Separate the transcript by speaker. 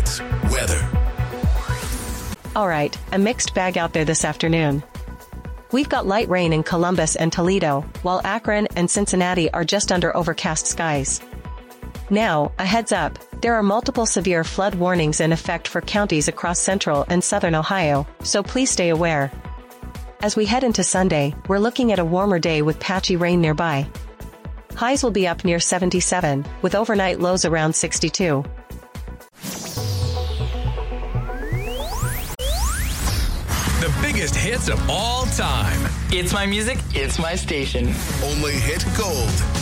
Speaker 1: Hits weather.
Speaker 2: All right, a mixed bag out there this afternoon. We've got light rain in Columbus and Toledo, while Akron and Cincinnati are just under overcast skies. Now, a heads up, there are multiple severe flood warnings in effect for counties across central and southern Ohio, so please stay aware. As we head into Sunday, we're looking at a warmer day with patchy rain nearby. Highs will be up near 77, with overnight lows around 62.
Speaker 1: The biggest hits of all time.
Speaker 3: It's my music, it's my station.
Speaker 1: Only hit gold.